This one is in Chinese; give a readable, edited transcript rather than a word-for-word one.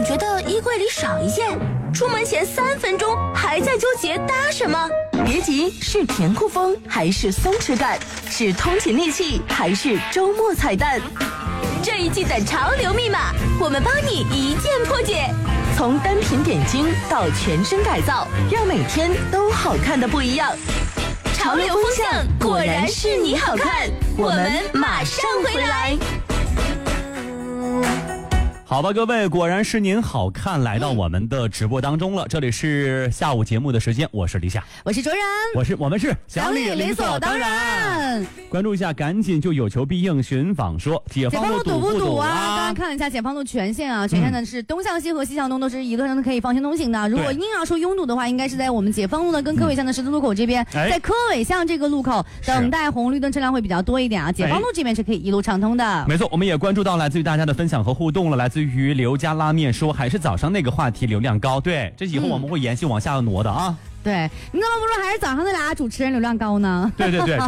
总觉得衣柜里少一件，出门前3分钟还在纠结搭什么。 别急，是甜酷风还是松弛感？是通勤利器还是周末彩蛋？ 这一季的潮流密码，我们帮你一键破解。 从单品点睛到全身改造，让每天都好看的不一样。 潮流风向果然是你好看，我们马上回来。 好吧，各位，果然是您好看，来到我们的直播当中了。这里是下午节目的时间，我是李夏， 我是卓然， 我们是小李理所当然。 关注一下，赶紧就有求必应。寻访说，解放路堵不堵啊？ 刚刚看了一下解放路全线啊，全线呢是东向西和西向东都是一路上都可以放心通行的。如果硬要说拥堵的话，应该是在我们解放路的跟科尾巷的十字路口这边，在科尾巷这个路口等待红绿灯车辆会比较多一点啊。解放路这边是可以一路畅通的。 没错，我们也关注到来自于大家的分享和互动了，来自于刘家拉面说还是早上那个话题流量高，对，这以后我们会延续往下挪的啊。 对，你怎么不说还是早上那俩主持人流量高呢？ 对对对。